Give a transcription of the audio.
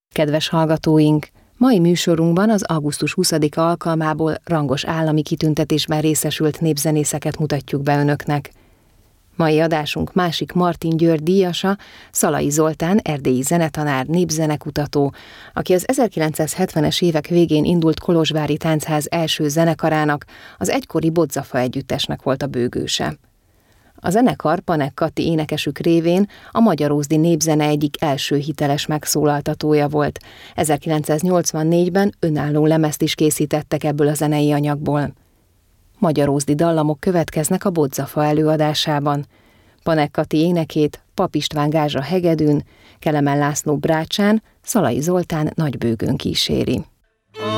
Kedves hallgatóink! Mai műsorunkban az augusztus 20-a alkalmából rangos állami kitüntetésben részesült népzenészeket mutatjuk be önöknek. Mai adásunk másik Martin György díjasa, Szalai Zoltán, erdélyi zenetanár, népzenekutató, aki az 1970-es évek végén indult kolozsvári táncház első zenekarának, az egykori Bodzafa együttesnek volt a bőgőse. A zenekar Panek Kati énekesük révén a magyarózdi népzene egyik első hiteles megszólaltatója volt. 1984-ben önálló lemezt is készítettek ebből a zenei anyagból. Magyarózdi dallamok következnek a Bodzafa előadásában. Panek Kati énekét Pap István Gázsa hegedűn, Kelemen László brácsán, Szalai Zoltán nagybőgőn kíséri.